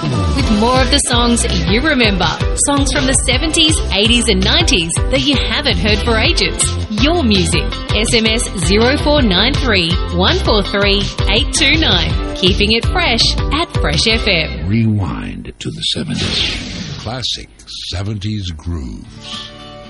with more of the songs you remember. Songs from the 70s, 80s and 90s that you haven't heard for ages. Your music. SMS 0493 143 829. Keeping it fresh at Fresh FM. Rewind to the 70s. Classic 70s grooves.